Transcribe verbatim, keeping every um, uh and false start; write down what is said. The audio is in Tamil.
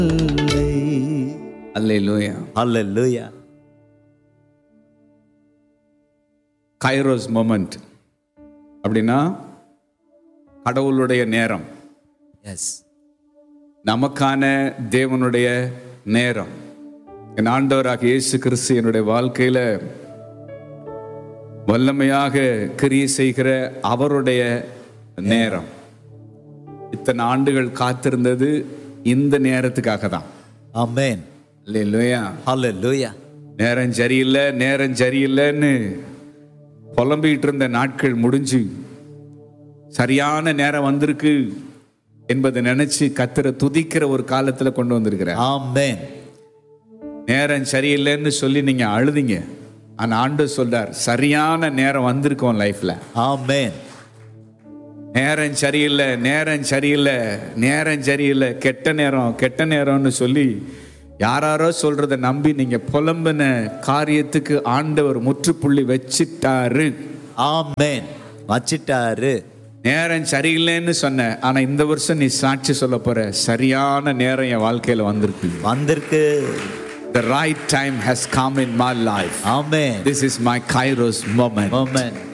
அல்லேலூயா. அல்லேலூயா. கைரோஸ் மொமெண்ட் அப்படின்னா கடவுளுடைய நேரம். எஸ். நமக்கான தேவனுடைய நேரம். என் ஆண்டவராக இயேசு கிறிஸ்து என்னுடைய வாழ்க்கையில வல்லமையாக கிரியை செய்கிற அவருடைய நேரம். இத்தனை ஆண்டுகள் காத்திருந்தது இந்த நேரத்துக்காக தான். ஆமென். அல்லேலூயா. அல்லேலூயா. நேரம் சரியில்லை நேரம் சரியில்லைன்னு புலம்பிக்கிட்டு இருந்த நாட்கள் முடிஞ்சு சரியான நேரம் வந்திருக்கு என்பதை நினைச்சு கர்த்தரை துதிக்கிற ஒரு காலத்துல கொண்டு வந்திருக்கிற. ஆமென். நேரம் சரியில்லைன்னு சொல்லி நீங்க அழுதிங்க. ஆனா ஆண்டவர் சொல்றார், சரியான நேரம் வந்திருக்கும் லைஃப்ல. ஆமென். நேரம் சரியில்லை நேரம் சரியில்லை நேரம் சரியில்லை கெட்ட நேரம் கெட்ட நேரம்னு சொல்லி யாராரோ சொல்றத நம்பி நீங்க புலம்பின காரியத்துக்கு ஆண்டவர் முற்றுப்புள்ளி வச்சிட்டாரு. ஆமென். வச்சிட்டாரு. நேரம் சரியில்லைன்னு சொன்ன, ஆனா இந்த வருஷம் நீ சாட்சி சொல்ல போற, சரியான நேரம் என் வாழ்க்கையில வந்திருக்கு. வந்திருக்கு. The right time has come in my life. Amen. This is my Kairos moment. Moment.